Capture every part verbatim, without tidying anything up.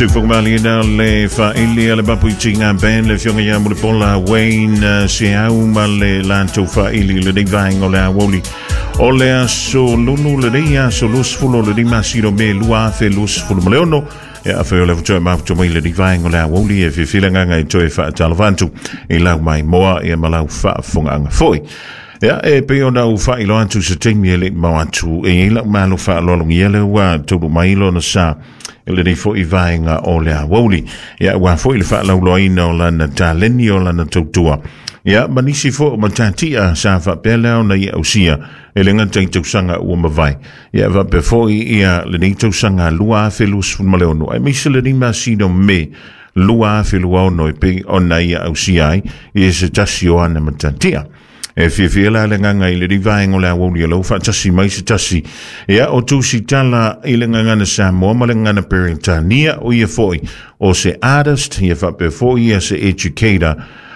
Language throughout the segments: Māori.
Se formalina le fa ili le bapuitinga ben le fionga ya mule pola Wayne se au male lanto fa ili le de vaingo le awoli ole so lunu le dia so lus fulo le di masiro me lua fe lus fulo maleono ya fe le futo ma futo le di vaingo le awoli e fe filanga ngai toe fa talvantu e lau mai moa e malau fa fonga foi ya e pe ona u fa ilo antu se temi le mawatu e ila malu fa lo lo yele wa to mai lo na sa ele ni fo i vainga o le awoli ya wa fo i fa la loina o la na taleni o la na tutua ya manisi fo matatia sa fa pela na ia usia ele ngata tu sanga o mavai ya va pe fo i ia le ni tu sanga lua felus fu maleono ai mi se le ni masino me lua felua no pe ona ia usia i se tasio ana matatia e fie fie la le nganga i le rivaengo le awoli alo fa tasi mai se tasi ea o tu si tala i le nganga na Samoa ma le nganga perintania o ia foi o se artist ia fa pe foi ia se educator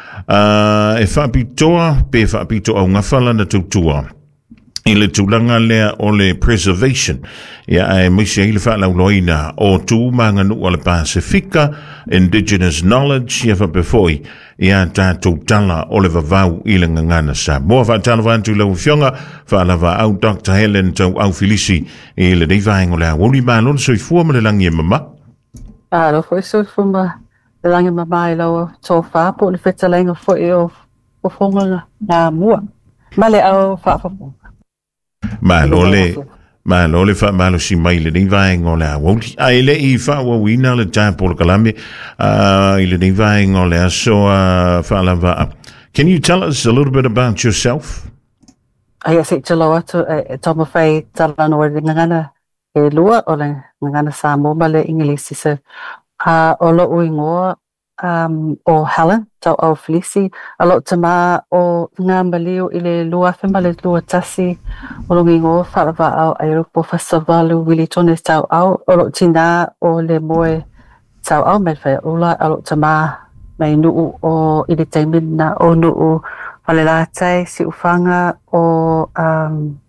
uh, e fa pitoa pe fa pitoa unga fala na tutua i le tulanga lea o le preservation ia e misi i le fa la uloina o tu manga nu o le Pasifika indigenous knowledge ia fa pe foi ia tātou tala o le vavau i le ngangana Samoa. Fa tala vantu lau fionga, fa lava au Doctor Helen tau au filisi i le deivaengo le awoli mālon soi fua ma le langi e mama. Alo, foi soi fua ma le langi mama i lau tō wha po le whetalenga foi o o fonga ngā mua. Ma le au wha whaponga. Mālo le... Ma lo le fa malo si mai le nei vai ngole a woli ai le I fa wa wina le tempo kalame uh ile nei vai ngole so uh fa la va. Can you tell us a little bit about yourself? Ai se telo to to mo fai tala no le ngana e lua o le ngana Samoa ma le English se a o lo uingo um o Helen tau au Felici a lo tama o ngā malio i le lua whema le lua tasi o lo ngingo wharawa au Aeropo Festivalu Willi Tones tau au o lo tina o le moe tau au me whai ula a lo tama mai nuu o i le taimina o nuu wale la tai si ufanga o um,